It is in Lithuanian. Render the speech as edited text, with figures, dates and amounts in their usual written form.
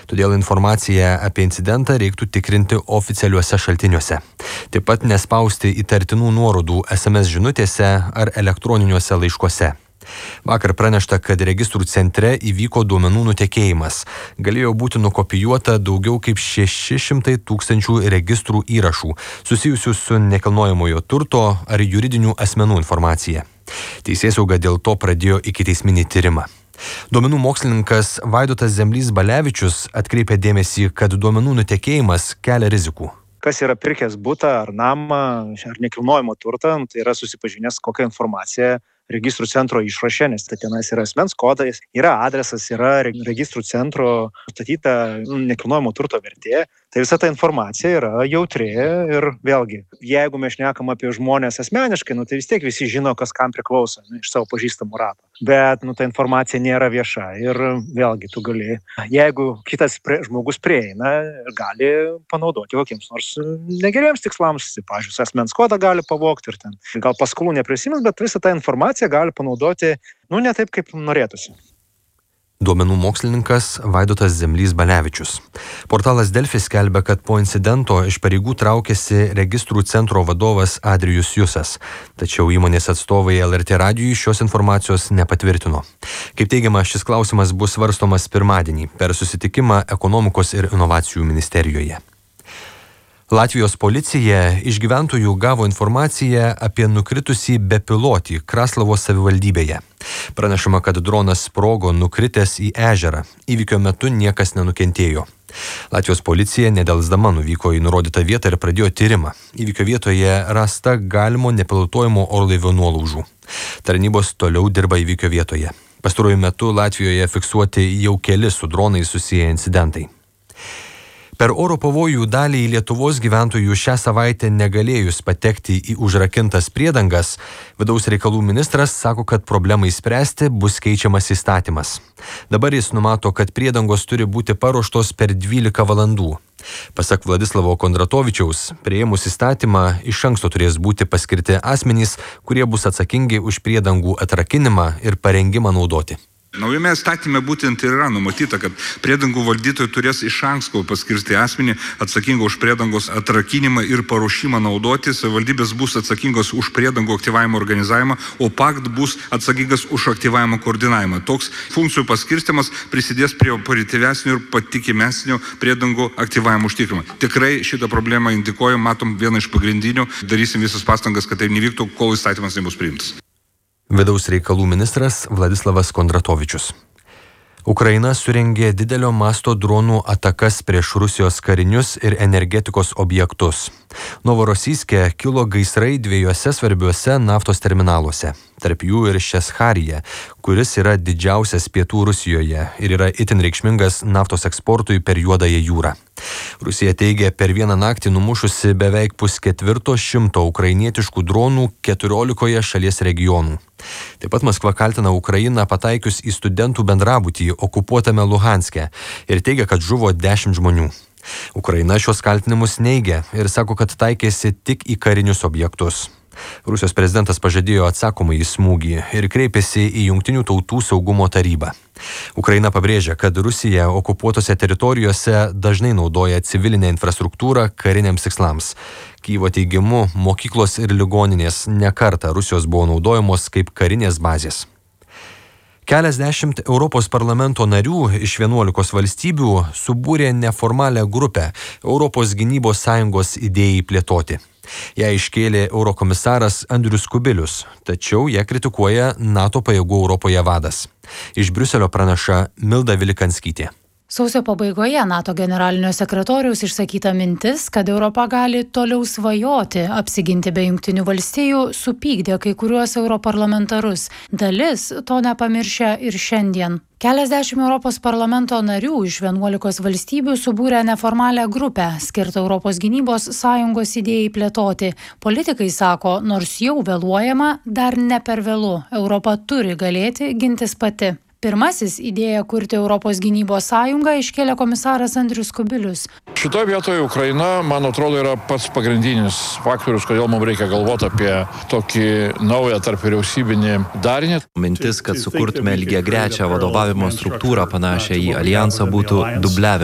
Todėl informaciją apie incidentą reiktų tikrinti oficialiuose šaltiniuose. Taip pat nespausti įtartinų nuorodų SMS žinutėse ar elektroniniuose laiškuose. Vakar pranešta, kad registrų centre įvyko duomenų nutekėjimas. Galėjo būti nukopijuota daugiau kaip 600 000 registrų įrašų, susijusių su nekilnojamojo turto ar juridinių asmenų informacija. Teisėsauga dėl to pradėjo ikiteisminį tyrimą. Duomenų mokslininkas Vaidotas Zemlys-Balevičius atkreipė dėmesį, kad duomenų nutekėjimas kelia rizikų. Kas yra pirkęs butą ar namą ar nekilnojamo turtą, tai yra susipažinęs kokią informaciją registrų centro išraše, nes tenais yra asmens kodas, yra adresas, yra registrų centro nustatyta nekilnojamo turto vertė. Tai visa ta informacija yra jautri ir vėlgi, jeigu mes šnekam apie žmonės asmeniškai, tai vis tiek visi žino, kas kam priklauso iš savo pažįstamų rato. Bet ta informacija nėra vieša ir vėlgi tu gali, jeigu kitas žmogus prieina, gali panaudoti kokiems nors negeriems tikslams, pavyzdžiui, asmens kodą gali pavogti ir ten gal paskolų neprisimins, bet visą tą informaciją gali panaudoti, ne taip, kaip norėtųsi. Duomenų mokslininkas Vaidotas Zemlys-Balevičius. Portalas Delfi skelbia, kad po incidento iš pareigų traukėsi registrų centro vadovas Adrijus Jusas. Tačiau įmonės atstovai LRT radijui šios informacijos nepatvirtino. Kaip teigiama, šis klausimas bus svarstomas pirmadienį per susitikimą Ekonomikos ir inovacijų ministerijoje. Latvijos policija iš gyventojų gavo informaciją apie nukritusį bepilotį Kraslavos savivaldybėje. Pranešama, kad dronas sprogo nukritęs į ežerą. Įvykio metu niekas nenukentėjo. Latvijos policija nedelsdama nuvyko į nurodytą vietą ir pradėjo tyrimą. Įvykio vietoje rasta galimo nepilotuojamo orlaivio nuolaužų. Tarnybos toliau dirba įvykio vietoje. Pastaruoju metu Latvijoje fiksuoti jau keli su dronais susiję incidentai. Per oro pavojų daliai Lietuvos gyventojų šią savaitę negalėjus patekti į užrakintas priedangas, vidaus reikalų ministras sako, kad problemai spręsti bus keičiamas įstatymas. Dabar jis numato, kad priedangos turi būti paruoštos per 12 valandų. Pasak Vladislavo Kondratovičiaus, priėmus įstatymą iš anksto turės būti paskirti asmenys, kurie bus atsakingi už priedangų atrakinimą ir parengimą naudoti. Naujame įstatyme būtent ir yra numatyta, kad priedangų valdytojai turės iš anksto paskirti asmenį atsakingą už priedangos atrakinimą ir paruošimą naudoti. Savivaldybės bus atsakingos už priedangų aktyvavimo organizavimą, o PAKT bus atsakingas už aktyvavimo koordinavimą. Toks funkcijų paskirstimas prisidės prie operatyvesnio ir patikimesnio priedangų aktyvavimo užtikrimo. Tikrai šitą problemą indikuojam, matom vieną iš pagrindinių, darysim visas pastangas, kad tai nevyktų, kol įstatymas nebus priimtas. Vidaus reikalų ministras Vladislavas Kondratovičius. Ukraina surengė didelio masto dronų atakas prieš Rusijos karinius ir energetikos objektus. Novorosijske kilo gaisrai dviejose svarbiuose naftos terminaluose, tarp jų ir Šescharija, kuris yra didžiausias pietų Rusijoje ir yra itin reikšmingas naftos eksportui per Juodąją jūrą. Rusija teigia per vieną naktį numušusi beveik 1,25 ukrainietiškų dronų 14 šalies regionų. Taip pat Maskva kaltina Ukrainą pataikius į studentų bendrabutį okupuotame Luhanske ir teigia, kad žuvo 10 žmonių. Ukraina šios kaltinimus neigia ir sako, kad taikėsi tik į karinius objektus. Rusijos prezidentas pažadėjo atsakomąjį smūgį ir kreipėsi į Jungtinių tautų saugumo tarybą. Ukraina pabrėžia, kad Rusija okupuotose teritorijose dažnai naudoja civilinę infrastruktūrą kariniams tikslams. Kyjivo teigimu, mokyklos ir ligoninės nekartą Rusijos buvo naudojamos kaip karinės bazės. Keliasdešimt Europos parlamento narių iš 11 valstybių subūrė neformalią grupę Europos gynybos sąjungos idėjai plėtoti. Ją iškėlė eurokomisaras Andrius Kubilius, tačiau ją kritikuoja NATO pajėgų Europoje vadas. Iš Briuselio praneša Milda Vilikanskytė. Sausio pabaigoje NATO generalinio sekretoriaus išsakyta mintis, kad Europa gali toliau svajoti, apsiginti be Jungtinių valstijų, supykdė kai kuriuos europarlamentarus. Dalis to nepamiršę ir šiandien. Keliasdešimt Europos parlamento narių iš 11 valstybių subūrė neformalią grupę, skirtą Europos gynybos sąjungos idėjai plėtoti. Politikai sako, nors jau vėluojama, dar ne per vėlu. Europa turi galėti gintis pati. Pirmasis idėją kurti Europos gynybos sąjungą iškėlė komisaras Andrius Kubilius. Šitoje vietoje Ukraina, man atrodo, yra pats pagrindinis faktorius, kodėl mums reikia galvoti apie tokį naują tarp vyriausybinį darinį. Mintis, kad sukurtume lygiagrečią vadovavimo struktūrą panašią į alijansą, būtų dubliavimas.